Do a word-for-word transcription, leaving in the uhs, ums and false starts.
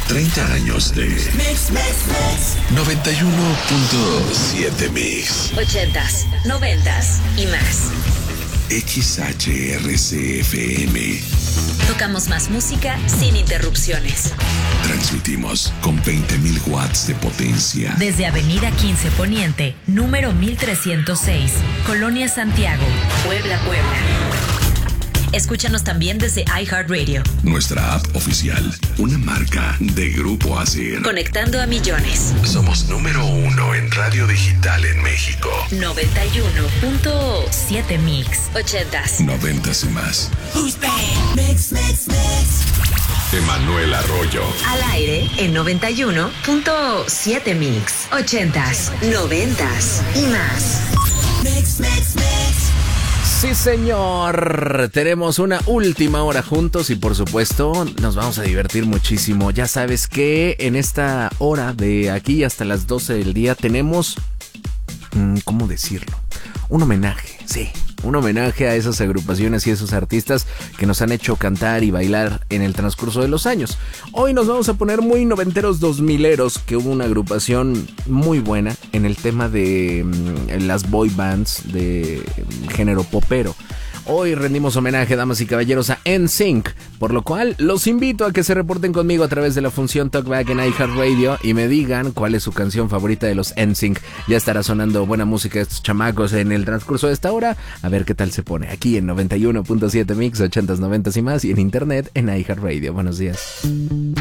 treinta años de Mix, Mix, Mix. noventa y uno punto siete Mix. Ochentas, noventas y más. X H R C F M. Tocamos más música sin interrupciones. Transmitimos con veinte mil watts de potencia. Desde Avenida quince Poniente, número mil trescientos seis, Colonia Santiago, Puebla, Puebla. Escúchanos también desde iHeartRadio. Nuestra app oficial, una marca de Grupo Asir. Conectando a millones. Somos número uno en radio digital en México. noventa y uno punto siete Mix. Ochentas. Noventas y más. Who's back? Mix, Mix, Mix. Emanuel Arroyo. Al aire en noventa y uno punto siete Mix. Ochentas, noventas y más. Mix, Mix, Mix. Sí, señor. Tenemos una última hora juntos y por supuesto nos vamos a divertir muchísimo. Ya sabes que en esta hora de aquí hasta las doce del día tenemos, ¿cómo decirlo? Un homenaje, sí. Un homenaje a esas agrupaciones y esos artistas que nos han hecho cantar y bailar en el transcurso de los años. Hoy nos vamos a poner muy noventeros dos mileros, que hubo una agrupación muy buena en el tema de mm, las boy bands de mm, género popero. Hoy rendimos homenaje, damas y caballeros, a N Sync, por lo cual los invito a que se reporten conmigo a través de la función Talkback en iHeartRadio y me digan cuál es su canción favorita de los N Sync. Ya estará sonando buena música de estos chamacos en el transcurso de esta hora. A ver qué tal se pone aquí en noventa y uno punto siete Mix, ochentas, noventas y más, y en internet en iHeartRadio. Buenos días.